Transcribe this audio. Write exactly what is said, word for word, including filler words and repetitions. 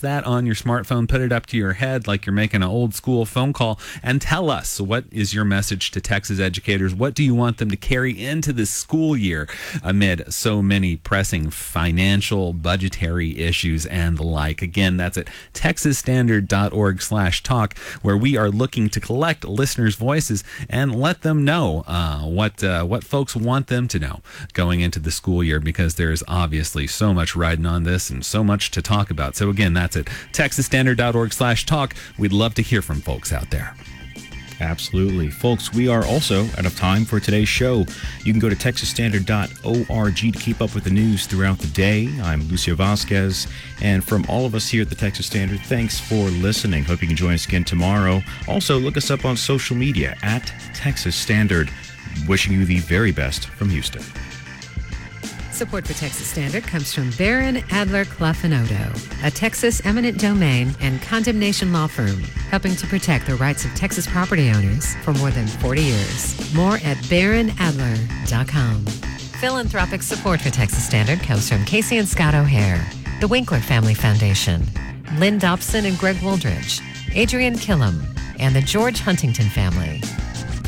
that on your smartphone, put it up to your head like you're making an old school phone call, and tell us, what is your message to Texas educators? What do you want them to carry into this school year amid so many pressing financial, budgetary issues and the like? Again, that's at texas standard dot org slash talk, where we are looking to collect listeners' voices and let them know uh, what uh, what folks want them to know going into the school year, because there's obviously so much riding on this and so much to talk about. So again, that's at texas standard dot org slash talk. We'd love to hear from folks out there. Absolutely. Folks, we are also out of time for today's show. You can go to texas standard dot org to keep up with the news throughout the day. I'm Lucio Vasquez, and from all of us here at the Texas Standard, thanks for listening. Hope you can join us again tomorrow. Also, look us up on social media at Texas Standard. Wishing you the very best from Houston. Support for Texas Standard comes from Barron, Adler, Clough and Odo, a Texas eminent domain and condemnation law firm, helping to protect the rights of Texas property owners for more than forty years. More at baron adler dot com. Philanthropic support for Texas Standard comes from Casey and Scott O'Hare, the Winkler Family Foundation, Lynn Dobson and Greg Wooldridge, Adrian Killam, and the George Huntington family.